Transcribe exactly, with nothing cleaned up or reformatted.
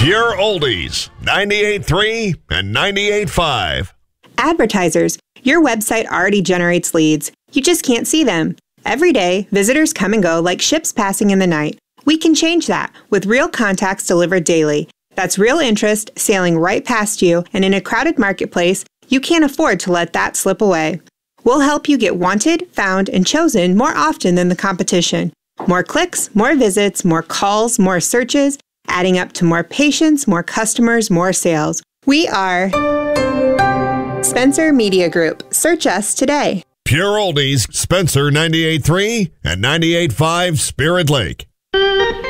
Pure Oldies, ninety-eight point three and ninety-eight point five. Advertisers, your website already generates leads. You just can't see them. Every day, visitors come and go like ships passing in the night. We can change that with real contacts delivered daily. That's real interest sailing right past you, and in a crowded marketplace, you can't afford to let that slip away. We'll help you get wanted, found, and chosen more often than the competition. More clicks, more visits, more calls, more searches, adding up to more patients, more customers, more sales. We are Spencer Media Group. Search us today. Pure Oldies, Spencer ninety-eight point three and ninety-eight point five Spirit Lake.